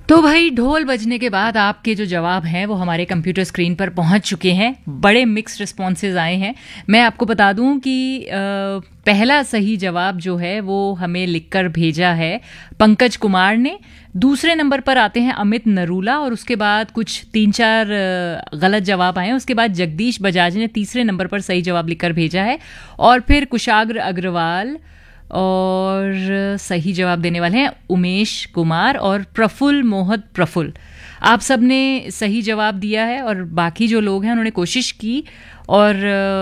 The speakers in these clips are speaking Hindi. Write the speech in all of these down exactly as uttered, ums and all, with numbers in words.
तो भाई ढोल बजने के बाद आपके जो जवाब हैं वो हमारे कंप्यूटर स्क्रीन पर पहुंच चुके हैं। बड़े मिक्स्ड रिस्पॉन्सेज आए हैं। मैं आपको बता दूं कि आ, पहला सही जवाब जो है वो हमें लिखकर भेजा है पंकज कुमार ने। दूसरे नंबर पर आते हैं अमित नरूला और उसके बाद कुछ तीन चार गलत जवाब आए हैं। उसके बाद जगदीश बजाज ने तीसरे नंबर पर सही जवाब लिखकर भेजा है और फिर कुशाग्र अग्रवाल और सही जवाब देने वाले हैं उमेश कुमार और प्रफुल्ल मोहत प्रफुल्ल। आप सब ने सही जवाब दिया है और बाकी जो लोग हैं उन्होंने कोशिश की और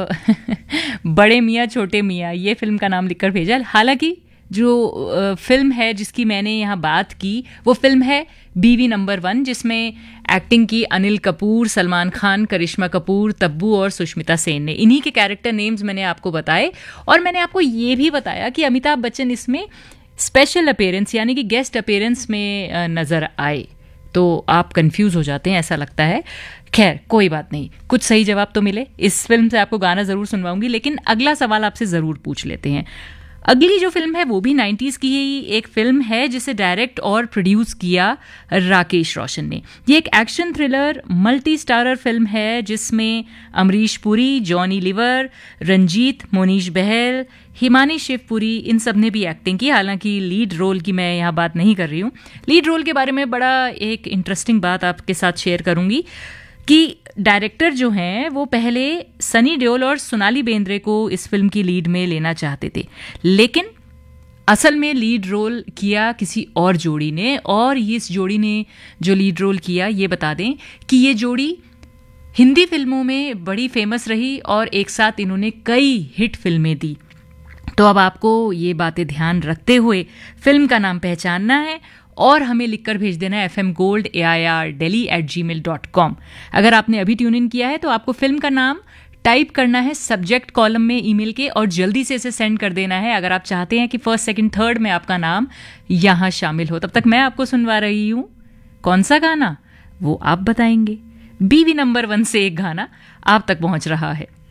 बड़े मियाँ छोटे मियाँ ये फिल्म का नाम लिखकर भेजा। हालांकि जो फिल्म है जिसकी मैंने यहाँ बात की वो फिल्म है बीवी नंबर वन, जिसमें एक्टिंग की अनिल कपूर, सलमान खान, करिश्मा कपूर, तब्बू और सुष्मिता सेन ने। इन्हीं के कैरेक्टर नेम्स मैंने आपको बताए और मैंने आपको ये भी बताया कि अमिताभ बच्चन इसमें स्पेशल अपीयरेंस यानी कि गेस्ट अपीयरेंस में नजर आए। तो आप कंफ्यूज हो जाते हैं, ऐसा लगता है। खैर कोई बात नहीं, कुछ सही जवाब तो मिले। इस फिल्म से आपको गाना जरूर सुनवाऊंगी, लेकिन अगला सवाल आपसे जरूर पूछ लेते हैं। अगली जो फिल्म है वो भी नाइन्टीज़ की ही एक फिल्म है जिसे डायरेक्ट और प्रोड्यूस किया राकेश रोशन ने। ये एक action thriller multi starrer film है जिसमें अमरीश पुरी, जॉनी लीवर, रंजीत, मोनीश बहल, हिमानी शिवपुरी इन सब ने भी एक्टिंग की। हालांकि लीड रोल की मैं यहाँ बात नहीं कर रही हूँ। लीड रोल के बारे में बड़ा एक इंटरेस्टिंग बात आपके साथ शेयर करूँगी कि डायरेक्टर जो हैं वो पहले सनी देओल और सोनाली बेंद्रे को इस फिल्म की लीड में लेना चाहते थे, लेकिन असल में लीड रोल किया किसी और जोड़ी ने। और ये इस जोड़ी ने जो लीड रोल किया, ये बता दें कि ये जोड़ी हिंदी फिल्मों में बड़ी फेमस रही और एक साथ इन्होंने कई हिट फिल्में दी। तो अब आपको ये बातें ध्यान रखते हुए फिल्म का नाम पहचानना है और हमें लिखकर भेज देना है F M gold A I R daily eight ji mail dot com. अगर आपने अभी ट्यून इन किया है तो आपको फिल्म का नाम टाइप करना है सब्जेक्ट कॉलम में ईमेल के और जल्दी से इसे सेंड कर देना है अगर आप चाहते हैं कि फर्स्ट सेकंड थर्ड में आपका नाम यहाँ शामिल हो। तब तक मैं आपको सुनवा रही हूँ कौन सा गाना, वो आप बताएंगे। बीवी नंबर वन से एक गाना आप तक पहुंच रहा है।